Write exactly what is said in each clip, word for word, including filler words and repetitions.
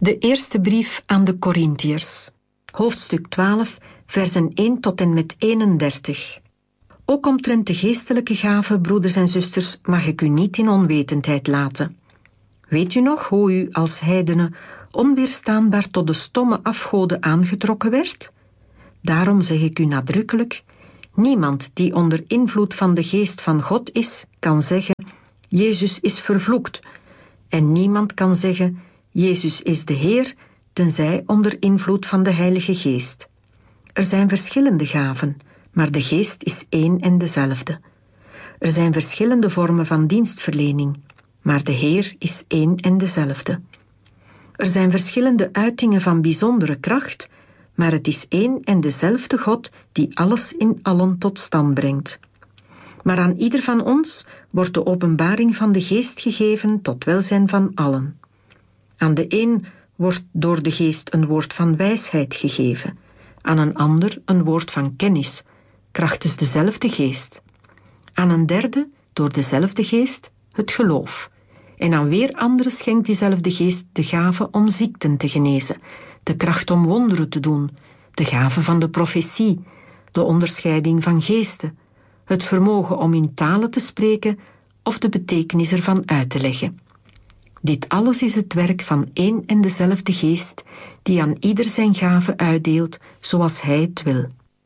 De eerste brief aan de Korintiërs, hoofdstuk twaalf, versen één tot en met eenendertig. Ook omtrent de geestelijke gaven, broeders en zusters, mag ik u niet in onwetendheid laten. Weet u nog hoe u als heidenen onweerstaanbaar tot de stomme afgoden aangetrokken werd? Daarom zeg ik u nadrukkelijk, niemand die onder invloed van de geest van God is, kan zeggen, Jezus is vervloekt. En niemand kan zeggen, Jezus is de Heer, tenzij onder invloed van de Heilige Geest. Er zijn verschillende gaven, maar de Geest is één en dezelfde. Er zijn verschillende vormen van dienstverlening, maar de Heer is één en dezelfde. Er zijn verschillende uitingen van bijzondere kracht, maar het is één en dezelfde God die alles in allen tot stand brengt. Maar aan ieder van ons wordt de openbaring van de Geest gegeven tot welzijn van allen. Aan de een wordt door de Geest een woord van wijsheid gegeven, aan een ander een woord van kennis, krachtens dezelfde Geest. Aan een derde, door dezelfde Geest, het geloof. En aan weer anderen schenkt diezelfde Geest de gave om ziekten te genezen, de kracht om wonderen te doen, de gave van de profetie, de onderscheiding van geesten, het vermogen om in talen te spreken of de betekenis ervan uit te leggen. Dit alles is het werk van één en dezelfde Geest, die aan ieder zijn gave uitdeelt, zoals hij het wil.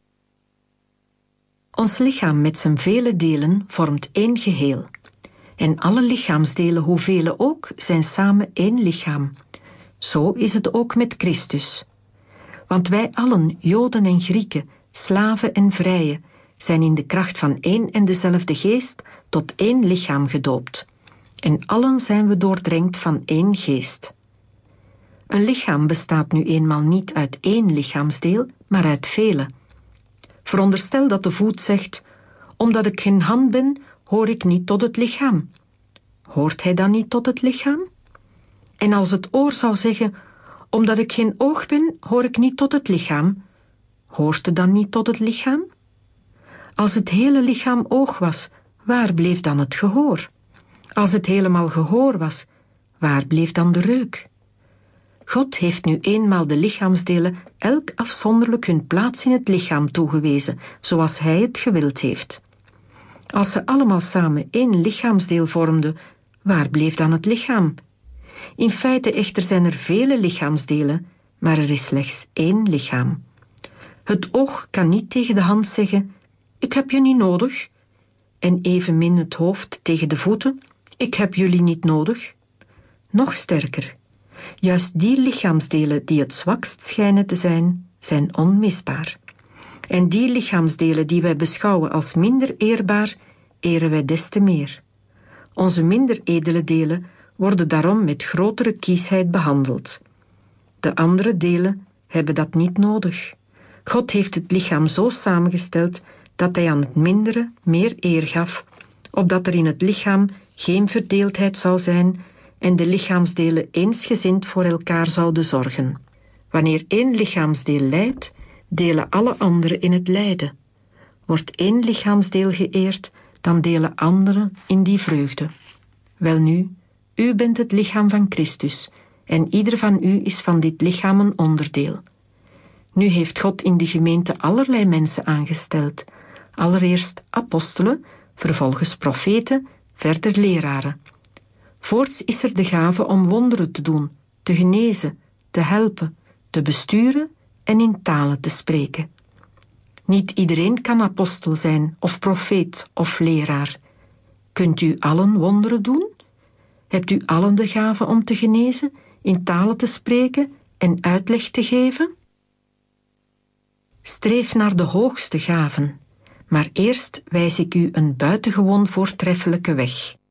Ons lichaam met zijn vele delen vormt één geheel. En alle lichaamsdelen, hoeveel ook, zijn samen één lichaam. Zo is het ook met Christus. Want wij allen, Joden en Grieken, slaven en vrije, zijn in de kracht van één en dezelfde Geest tot één lichaam gedoopt. En allen zijn we doordrenkt van één Geest. Een lichaam bestaat nu eenmaal niet uit één lichaamsdeel, maar uit vele. Veronderstel dat de voet zegt, omdat ik geen hand ben, hoor ik niet tot het lichaam. Hoort hij dan niet tot het lichaam? En als het oor zou zeggen, omdat ik geen oog ben, hoor ik niet tot het lichaam. Hoort het dan niet tot het lichaam? Als het hele lichaam oog was, waar bleef dan het gehoor? Als het helemaal gehoor was, waar bleef dan de reuk? God heeft nu eenmaal de lichaamsdelen elk afzonderlijk hun plaats in het lichaam toegewezen, zoals hij het gewild heeft. Als ze allemaal samen één lichaamsdeel vormden, waar bleef dan het lichaam? In feite echter zijn er vele lichaamsdelen, maar er is slechts één lichaam. Het oog kan niet tegen de hand zeggen, ik heb je niet nodig, en evenmin het hoofd tegen de voeten, ik heb jullie niet nodig. Nog sterker, juist die lichaamsdelen die het zwakst schijnen te zijn, zijn onmisbaar. En die lichaamsdelen die wij beschouwen als minder eerbaar, eren wij des te meer. Onze minder edele delen worden daarom met grotere kiesheid behandeld. De andere delen hebben dat niet nodig. God heeft het lichaam zo samengesteld dat hij aan het mindere meer eer gaf, opdat er in het lichaam geen verdeeldheid zou zijn en de lichaamsdelen eensgezind voor elkaar zouden zorgen. Wanneer één lichaamsdeel lijdt, delen alle anderen in het lijden. Wordt één lichaamsdeel geëerd, dan delen anderen in die vreugde. Welnu, u bent het lichaam van Christus, en ieder van u is van dit lichaam een onderdeel. Nu heeft God in de gemeente allerlei mensen aangesteld. Allereerst apostelen, vervolgens profeten, verder leraren. Voorts is er de gave om wonderen te doen, te genezen, te helpen, te besturen en in talen te spreken. Niet iedereen kan apostel zijn, of profeet, of leraar. Kunt u allen wonderen doen? Hebt u allen de gave om te genezen, in talen te spreken en uitleg te geven? Streef naar de hoogste gaven, maar eerst wijs ik u een buitengewoon voortreffelijke weg.